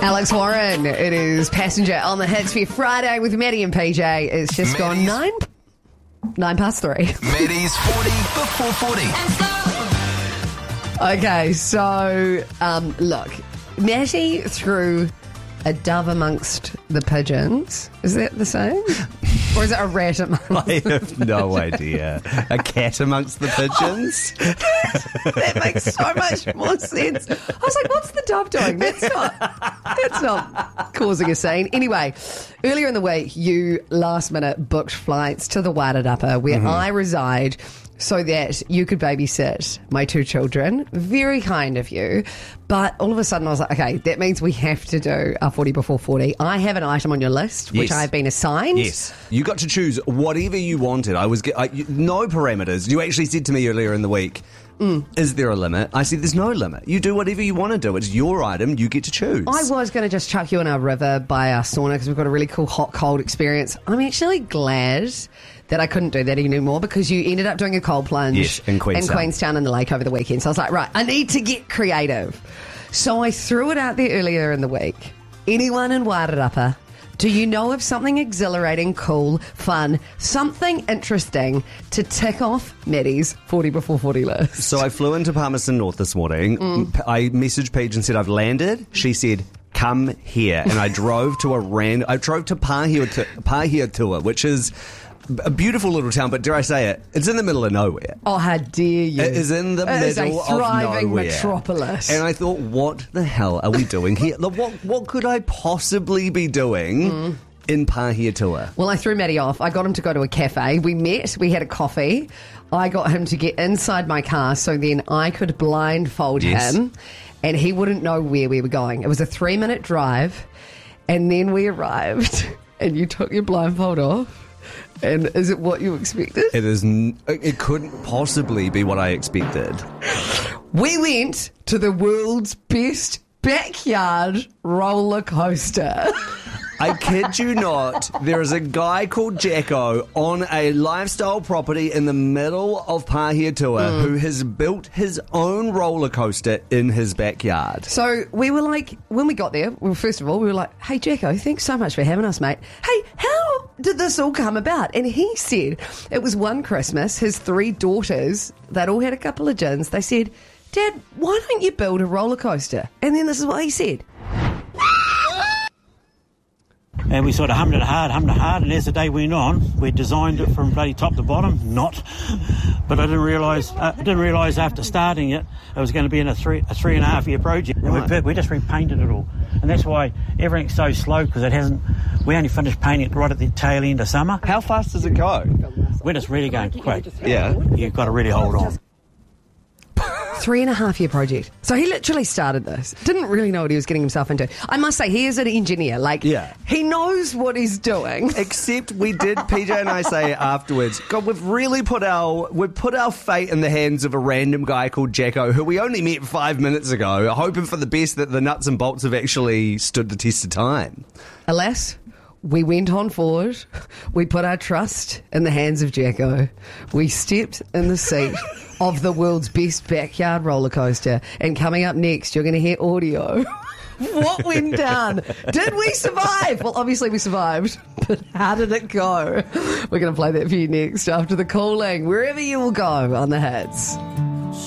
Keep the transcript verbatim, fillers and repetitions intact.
Alex Warren, it is Passenger on the Hits for your Friday with Maddie and P J. It's just gone nine, nine past three. Maddie's forty before forty. Okay, so um, look, Matty threw a dove amongst the pigeons. Is that the same? Or is it a rat amongst I have no idea. A cat amongst the pigeons? That makes so much more sense. I was like, what's the dove doing? That's not, that's not causing a scene. Anyway, earlier in the week, you last minute booked flights to the Wairarapa, where mm-hmm. I reside, so that you could babysit my two children. Very kind of you. But all of a sudden I was like, okay, that means we have to do our forty before forty. I have an item on your list, which Yes. I have been assigned. Yes. You got to choose whatever you wanted. I was ge- I, you, no parameters. You actually said to me earlier in the week, mm. is there a limit? I said, there's no limit. You do whatever you want to do. It's your item. You get to choose. I was going to just chuck you in our river by our sauna because we've got a really cool hot-cold experience. I'm actually glad that I couldn't do that anymore because you ended up doing a cold plunge Yes, in Queenstown. in Queenstown in the lake over the weekend. So I was like, right, I need to get creative. So I threw it out there earlier in the week. Anyone in Wairarapa, do you know of something exhilarating, cool, fun, something interesting to tick off Maddie's forty before forty list? So I flew into Palmerston North this morning. Mm. I messaged Paige and said, I've landed. She said, come here. And I drove to a random... I drove to Pahiatua, which is a beautiful little town, but dare I say it, it's in the middle of nowhere. Oh, how dare you. It is in the it middle is a of thriving nowhere. metropolis. And I thought, what the hell are we doing here? Look, what, what could I possibly be doing mm. in Pahiatua? Well, I threw Matty off. I got him to go to a cafe. We met. We had a coffee. I got him to get inside my car so then I could blindfold yes. him and he wouldn't know where we were going. It was a three-minute drive and then we arrived and you took your blindfold off. And is it what you expected? It is. N- it couldn't possibly be what I expected. We went to the world's best backyard roller coaster. I kid you not, there is a guy called Jacko on a lifestyle property in the middle of Pahiatua mm. who has built his own roller coaster in his backyard. So we were like, when we got there, well, first of all, we were like, hey, Jacko, thanks so much for having us, mate. Hey, how did this all come about? And he said it was one Christmas, his three daughters, they'd all had a couple of gins. They said, Dad, why don't you build a roller coaster? And then this is what he said. And we sort of hummed it hard, hummed it hard, and as the day went on, we designed it from bloody top to bottom. Not, but I didn't realise. Uh, didn't realise after starting it, it was going to be in a three, a three and a half year project. And Right. we, we just repainted it all, and that's why everything's so slow because it hasn't. We only finished painting it right at the tail end of summer. How fast does it go? When it's really going quick, Yeah. you've got to really hold on. Three and a half year project. So he literally started this. Didn't really know what he was getting himself into. I must say, he is an engineer. Like, Yeah. he knows what he's doing. Except we did, P J and I say afterwards, God, we've really put our we've put our fate in the hands of a random guy called Jacko, who we only met five minutes ago, hoping for the best that the nuts and bolts have actually stood the test of time. Alas, we went on forward. We put our trust in the hands of Jacko. We stepped in the seat of the world's best backyard roller coaster. And coming up next, you're going to hear audio. What went down? Did we survive? Well, obviously we survived, but how did it go? We're going to play that for you next after the calling, wherever you will go on the Hits.